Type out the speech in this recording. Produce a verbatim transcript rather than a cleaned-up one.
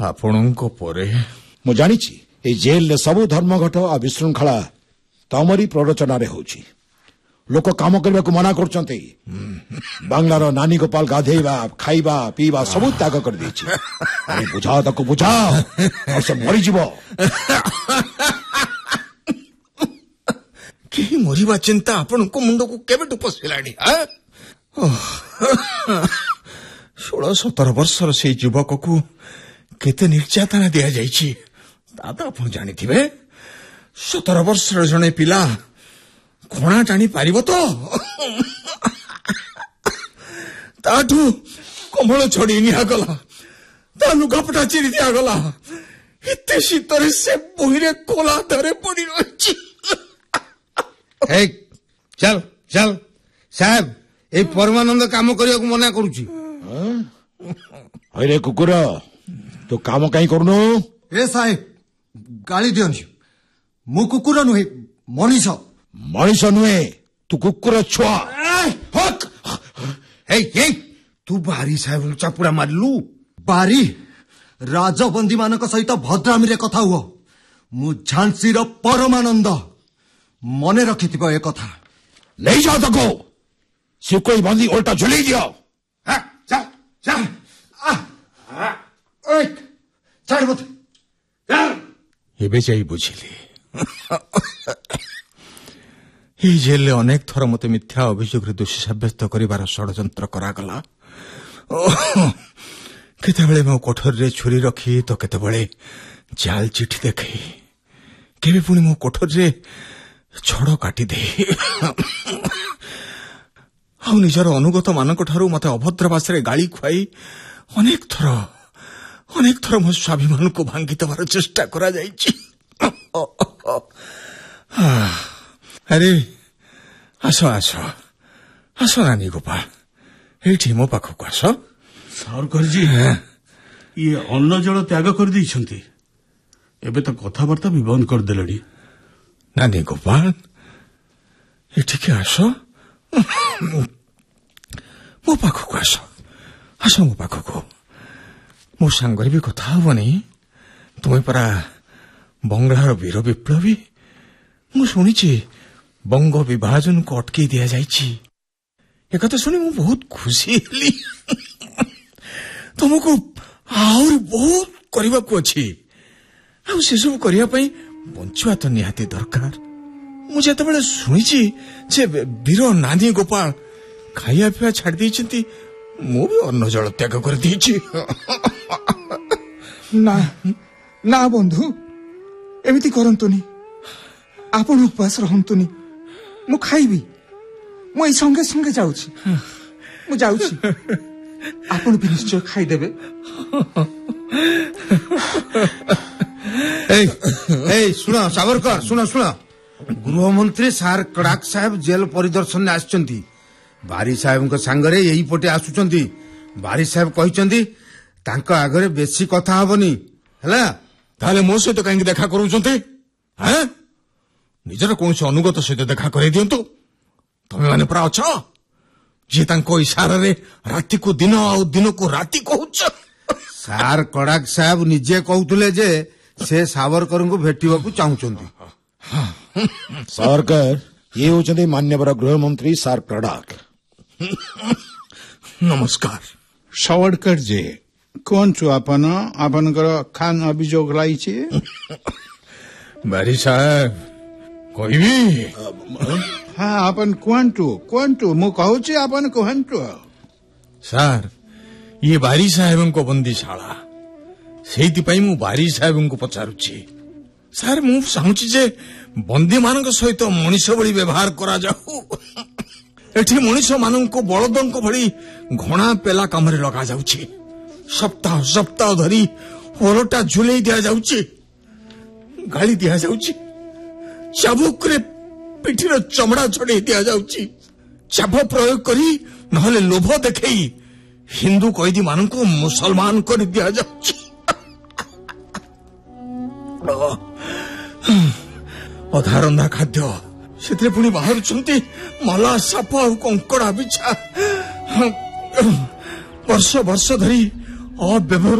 ଆପଣଙ୍କ ପରେ ମୁଁ ଜାଣିଛି এই ଜେଲରେ ସବୁ ଧର୍ମଘଟ ଆଉ ବିଶୃଙ୍ଖଳା ତମରି ପ୍ରରୋଚନାରେ ହଉଛି। ଲୋକ କାମ କରିବାକୁ ମନା କରୁଛନ୍ତି। ବାଂଲାର ନାନୀ ଗୋପାଳ ଗାଧେଇବା ଖାଇବା ପିଇବା ସବୁ ତ୍ୟାଗ କରିଦେଇଛି। ବୁଝାଅ ତାକୁ ବୁଝାଅ, ସେ ମରିଯିବ। କେହି ମରିବା ଚିନ୍ତା ଆପଣଙ୍କ ମୁଣ୍ଡକୁ କେବେଠୁ ପଶିଲାଣି? ଷୋଳ ସତର ବର୍ଷର ସେଇ ଯୁବକକୁ କେତେ ନିର୍ଯାତନା ଦିଆଯାଇଛି ତା ତ ଆପଣ ଜାଣିଥିବେ। ସତର ବର୍ଷର ଜଣେ ପିଲା ଖଣା ଟାଣି ପାରିବ ତ? ତାଠୁ କମ୍ବଳ ଛଡି ନିଆଗଲା, ତା ଲୁଗାପଟା ଚିରି ଦିଆଗଲା। ଏତେ ଶୀତରେ ସେ ବହିରେ କୋଲା ଧରେ ପଡି ରହିଛି। ଚାଲ ଚାଲ ସାହେବ, ଏଇ ପରମାନନ୍ଦ କାମ କରିବାକୁ ମନା କରୁଛି। ହଇରେ କୁକୁର, ତୁ କାମ କାହିଁ କରୁନୁ? ଏ ସାହେବ ଗାଳି ଦିଅନି, ମୁଁ କୁକୁର ନୁହେଁ, ମଣିଷ। ମଣିଷ ନୁହେଁ, ତୁ କୁକୁର ଛୁଆ। ତୁ ବାରି ସାହେବଙ୍କୁ ଚାପୁଡା ମାରିଲୁ? ବାରି ରାଜବନ୍ଦୀ ମାନଙ୍କ ସହିତ ଭଦ୍ରାମୀରେ କଥା ହୁଅ। ମୁଁ ଝାନ୍ସୀର ପରମାନନ୍ଦ, ମନେ ରଖିଥିବ ଏ କଥା। ନେଇଯାଅ ତାକୁ, ସିକୋଇ ବନ୍ଦୀ ଓଲଟା ଝୁଲେଇ ଦିଅ। ଏବେ ଯାଇ ବୁଝିଲି, এই ଜେଲରେ ଅନେକ ଥର ମୋତେ ମିଥ୍ୟା ଅଭିଯୋଗରେ ଦୋଷୀ ସାବ୍ୟସ୍ତ କରିବାର ଷଡ଼ଯନ୍ତ୍ର କରାଗଲା। କେତେବେଳେ ମୋ କୋଠରୀରେ ଛୁରୀ ରଖି ତ କେତେବେଳେ ଜାଲ ଚିଠି ଦେଖେଇ, କେବେ ପୁଣି ମୋ କୋଠରୀରେ ଛଡ଼ କାଟିଦେଇ, ଆଉ ନିଜର ଅନୁଗତ ମାନଙ୍କ ଠାରୁ ମୋତେ ଅଭଦ୍ର ଭାଷାରେ ଗାଳି ଖୁଆଇ ଅନେକ ଥର ଅନେକ ଥର ମୋ ସ୍ୱାଭିମାନକୁ ଭାଙ୍ଗି ଦେବାର ଚେଷ୍ଟା କରାଯାଇଛି। ଆରେ ଆସ ଆସ ଆସ ନାନୀ ଗୋପାଳ, ଏଇଠି ମୋ ପାଖକୁ ଆସ। ସାଉରକରଜୀ, ଇଏ ଅନ୍ନ ଜଳ ତ୍ୟାଗ କରିଦେଇଛନ୍ତି, ଏବେ ତ କଥାବାର୍ତ୍ତା ବି ବନ୍ଦ କରିଦେଲେଣି। ନାନୀ ଗୋପାଳ, ଏଠିକି ଆସ, ମୋ ପାଖକୁ ଆସ, ଆସ ମୋ ପାଖକୁ। ମୋ ସାଙ୍ଗରେ ବି କଥା ହବନି? ତୁମେ ପରା ବଙ୍ଗଳାର ବୀର ବିପ୍ଳବୀ। ମୁଁ ଶୁଣିଛି ବଙ୍ଗ ବିଭାଜନକୁ ଅଟକେଇ ଦିଆଯାଇଛି। ଏକଥା ଶୁଣି ମୁଁ ବହୁତ ଖୁସି ହେଲି। ତୁମକୁ ଆହୁରି ବହୁତ କରିବାକୁ ଅଛି, ଆଉ ସେସବୁ କରିବା ପାଇଁ ବଞ୍ଚିବା ତ ନିହାତି ଦରକାର। ମୁଁ ଯେତେବେଳେ ଶୁଣିଛି ଯେ ବୀର ନାନୀ ଗୋପାଳ ଖାଇବା ପିଇବା ଛାଡ଼ି ଦେଇଛନ୍ତି, ମୁଁ ବି ଅନ୍ନ ଜଳ ତ୍ୟାଗ କରିଦେଇଛି। ନା ନା ବନ୍ଧୁ, ଏମିତି କରନ୍ତୁନି, ଆପଣ ଉପବାସ ରହନ୍ତୁନି। ମୁଁ ଖାଇବି, ମୁଁ ଏଇ ସଙ୍ଗେ ସଙ୍ଗେ ଯାଉଛି, ମୁଁ ଯାଉଛି, ଆପଣ ବି ନିଶ୍ଚୟ ଖାଇଦେବେ। ଶୁଣ ସାବରକର, ଶୁଣ ଶୁଣ ଗୃହମନ୍ତ୍ରୀ ସାର୍ କଡ଼ାକ ସାହେବ ଜେଲ ପରିଦର୍ଶନରେ ଆସିଛନ୍ତି। ବାରି ସାହେବଙ୍କ ସାଙ୍ଗରେ ଏଇପଟେ ଆସୁଛନ୍ତି। ବାରି ସାହେବ କହିଛନ୍ତି ତାଙ୍କ ଆଗରେ ବେଶୀ କଥା ହବନି, ହେଲା? ତାହେଲେ ମୋ ସହିତ କାହିଁକି ଦେଖା କରୁଛନ୍ତି? ନିଜର କୌଣସି ଅନୁଗତ ସହିତ ଦେଖା କରାଇ ଦିଅନ୍ତୁ। ତମେ ମାନେ ପୁରା ଅଛ ଯିଏ ତାଙ୍କ ଇସାରାରେ ରାତିକୁ ଦିନ ଆଉ ଦିନକୁ ରାତି କହୁଛ। ସାର୍ କଡ଼ାକ ସାହେବ ନିଜେ କହୁଥିଲେ ଯେ ସେ ସାବରକରଙ୍କୁ ଭେଟିବାକୁ ଚାହୁଁଛନ୍ତି। ସାବରକର, ଇଏ ହେଉଛନ୍ତି ମାନ୍ୟବର ଗୃହମନ୍ତ୍ରୀ ସାର୍ କଡ଼ାକ। ନମସ୍କାର। ସାବରକର ଜୀ, କୁହନ୍ତୁ, ଆପଣ ଆପଣଙ୍କର ଖାନ ଅଭିଯୋଗ ରହିଛି? ବାରି ସାହେବ କହିବି? ହଁ, ଆପଣ କୁହନ୍ତୁ କୁହନ୍ତୁ, ମୁଁ କହୁଛି, ଆପଣ କୁହନ୍ତୁ। ସାର୍, ଇଏ ବାରି ସାହେବଙ୍କ ବନ୍ଦୀଶାଳା, ସେଇଥିପାଇଁ ମୁଁ ବାରି ସାହେବଙ୍କୁ ପଚାରୁଛି। ସାର୍, ମୁଁ ଚାହୁଁଛି ଯେ ବନ୍ଦୀମାନଙ୍କ ସହିତ ମଣିଷ ଭଳି ବ୍ୟବହାର କରାଯାଉ। ଏଠି ମଣିଷ ମାନଙ୍କୁ ବଳଦଙ୍କ ଭଳି ଘଣା ପେଲା କାମରେ ଲଗାଯାଉଛି। ସପ୍ତାହ ସପ୍ତାହ ଧରି ଓଲଟା ଝୁଲେଇ ଦିଆଯାଉଛି, ଗାଳି ଦିଆଯାଉଛି, ଚାବୁକରେ ପିଠିର ଚମଡ଼ା ଛଡେଇ ଦିଆଯାଉଛି, ଚାପ ପ୍ରୟୋଗ କରି ନହେଲେ ଲୋଭ ଦେଖେଇ ହିନ୍ଦୁ କଏଦୀ ମାନଙ୍କୁ ମୁସଲମାନ କରି ଦିଆଯାଉଛି। ଅଧାରନ୍ଧା ଖାଦ୍ୟ, ସେଥିରେ ପୁଣି ବାହାରୁଛନ୍ତି ମଲା ସାପ ଆଉ କଙ୍କଡା ବିଛା। ବର୍ଷ ବର୍ଷ ଧରି ଅବ୍ୟବହୃତ